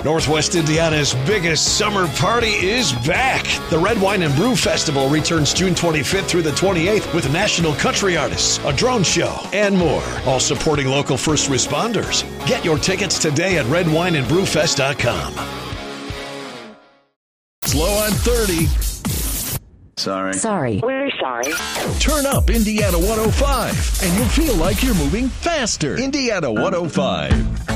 Northwest Indiana's biggest summer party is back. The Red Wine and Brew Festival returns June 25th through the 28th with national country artists, a drone show, and more, all supporting local first responders. Get your tickets today at redwineandbrewfest.com. Slow on 30. Sorry. We're sorry. Turn up Indiana 105, and you'll feel like you're moving faster. Indiana 105.